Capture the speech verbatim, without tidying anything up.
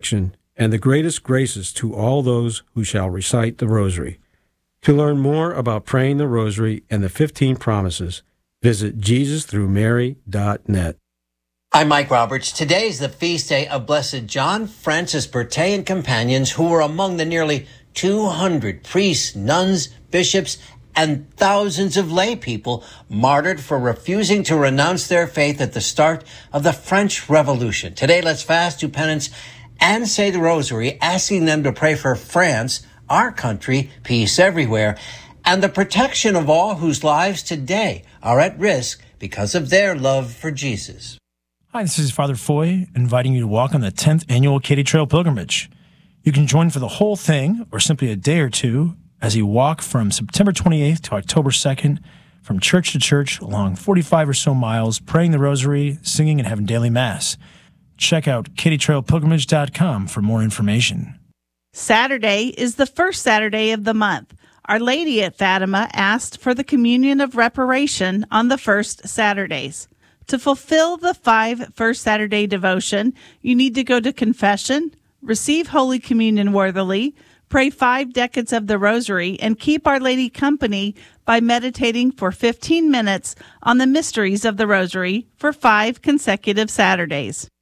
protection and the greatest graces to all those who shall recite the Rosary. To learn more about praying the Rosary and the fifteen promises, visit jesus through mary dot net. I'm Mike Roberts. Today is the feast day of Blessed John Francis Berthet and companions, who were among the nearly two hundred priests, nuns, bishops, and thousands of lay people martyred for refusing to renounce their faith at the start of the French Revolution. Today, let's fast, do penance, and say the Rosary, asking them to pray for France, our country, peace everywhere, and the protection of all whose lives today are at risk because of their love for Jesus. Hi, this is Father Foy, inviting you to walk on the tenth Annual Katy Trail Pilgrimage. You can join for the whole thing, or simply a day or two, as you walk from September twenty-eighth to October second, from church to church, along forty-five or so miles, praying the Rosary, singing, and having daily Mass. Check out katy trail pilgrimage dot com for more information. Saturday is the first Saturday of the month. Our Lady at Fatima asked for the communion of reparation on the first Saturdays. To fulfill the five First Saturday devotion, you need to go to confession, receive Holy Communion worthily, pray five decades of the Rosary, and keep Our Lady company by meditating for fifteen minutes on the mysteries of the Rosary for five consecutive Saturdays.